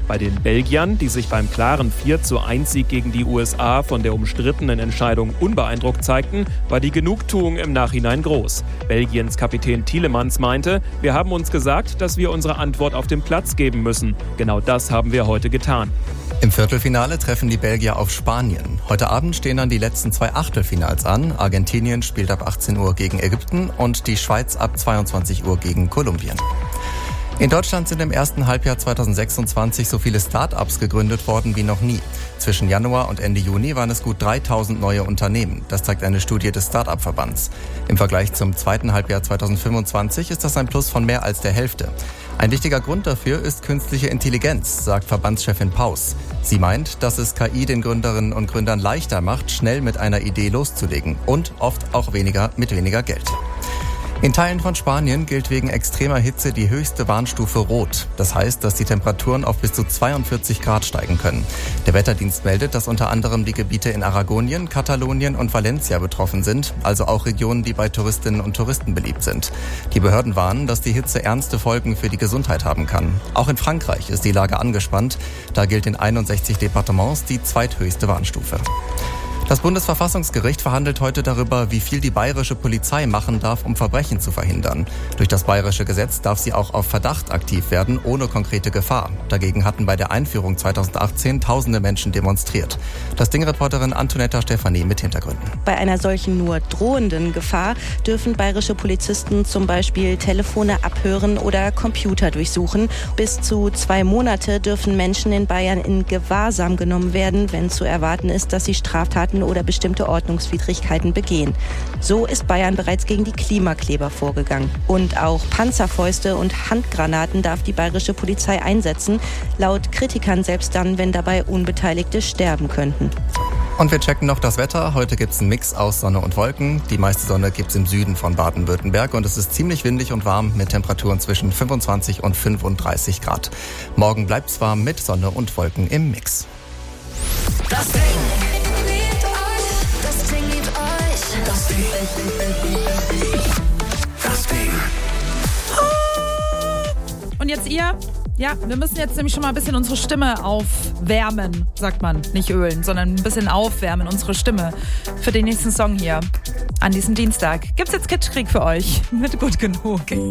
Bei den Belgiern, die sich beim klaren 4:1-Sieg gegen die USA von der umstrittenen Entscheidung unbeeindruckt zeigten, war die Genugtuung im Nachhinein groß. Belgiens Kapitän Tielemans meinte, wir haben uns gesagt, dass wir unsere Antwort auf dem Platz geben müssen. Genau das haben wir heute getan. Im Viertelfinale treffen die Belgier auf Spanien. Heute Abend stehen dann die letzten 2 Achtelfinals an. Argentinien spielt ab 18 Uhr gegen Ägypten und die Schweiz ab 22 Uhr gegen Kolumbien. In Deutschland sind im ersten Halbjahr 2026 so viele Start-ups gegründet worden wie noch nie. Zwischen Januar und Ende Juni waren es gut 3000 neue Unternehmen. Das zeigt eine Studie des Start-up-Verbands. Im Vergleich zum zweiten Halbjahr 2025 ist das ein Plus von mehr als der Hälfte. Ein wichtiger Grund dafür ist künstliche Intelligenz, sagt Verbandschefin Paus. Sie meint, dass es KI den Gründerinnen und Gründern leichter macht, schnell mit einer Idee loszulegen und oft auch mit weniger Geld. In Teilen von Spanien gilt wegen extremer Hitze die höchste Warnstufe Rot. Das heißt, dass die Temperaturen auf bis zu 42 Grad steigen können. Der Wetterdienst meldet, dass unter anderem die Gebiete in Aragonien, Katalonien und Valencia betroffen sind, also auch Regionen, die bei Touristinnen und Touristen beliebt sind. Die Behörden warnen, dass die Hitze ernste Folgen für die Gesundheit haben kann. Auch in Frankreich ist die Lage angespannt. Da gilt in 61 Departements die zweithöchste Warnstufe. Das Bundesverfassungsgericht verhandelt heute darüber, wie viel die bayerische Polizei machen darf, um Verbrechen zu verhindern. Durch das bayerische Gesetz darf sie auch auf Verdacht aktiv werden, ohne konkrete Gefahr. Dagegen hatten bei der Einführung 2018 tausende Menschen demonstriert. Das Ding-Reporterin Antonetta Stefanie mit Hintergründen. Bei einer solchen nur drohenden Gefahr dürfen bayerische Polizisten zum Beispiel Telefone abhören oder Computer durchsuchen. Bis zu 2 Monate dürfen Menschen in Bayern in Gewahrsam genommen werden, wenn zu erwarten ist, dass sie Straftaten oder bestimmte Ordnungswidrigkeiten begehen. So ist Bayern bereits gegen die Klimakleber vorgegangen. Und auch Panzerfäuste und Handgranaten darf die bayerische Polizei einsetzen, laut Kritikern selbst dann, wenn dabei Unbeteiligte sterben könnten. Und wir checken noch das Wetter. Heute gibt's einen Mix aus Sonne und Wolken. Die meiste Sonne gibt's im Süden von Baden-Württemberg und es ist ziemlich windig und warm mit Temperaturen zwischen 25 und 35 Grad. Morgen bleibt's warm mit Sonne und Wolken im Mix. Das Ding liebt euch. Das Ding liebt euch. Das Ding. Das Ding. Und jetzt ihr? Ja, wir müssen jetzt nämlich schon mal ein bisschen unsere Stimme aufwärmen, sagt man. Nicht ölen, sondern ein bisschen aufwärmen, unsere Stimme für den nächsten Song hier. An diesem Dienstag gibt's jetzt Kitschkrieg für euch mit Gut genug.